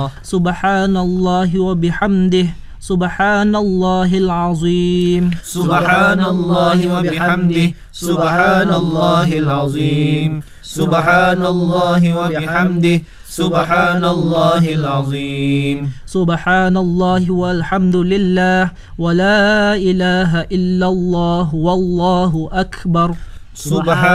Subhanallah wa bihamdih. Subhanallahil azim. Subhanallah wa bihamdih. Subhanallahil azim. Subhanallah wa bihamdih. Subhanallahil azim. Subhanallah walhamdulillah wa la ilaha illallah wallahu akbar.